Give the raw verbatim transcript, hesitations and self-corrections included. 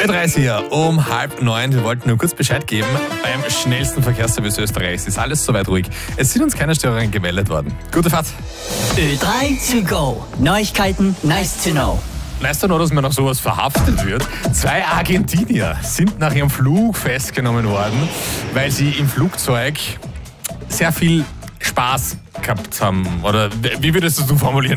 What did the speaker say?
Ö dreißig hier um halb neun. Wir wollten nur kurz Bescheid geben. Beim schnellsten Verkehrsservice Österreichs ist alles soweit ruhig. Es sind uns keine Störungen gemeldet worden. Gute Fahrt. Ö drei to go. Neuigkeiten, nice to know. Weißt du noch, dass man nach sowas verhaftet wird? Zwei Argentinier sind nach ihrem Flug festgenommen worden, weil sie im Flugzeug sehr viel Spaß gehabt haben. Oder wie würdest du formulieren?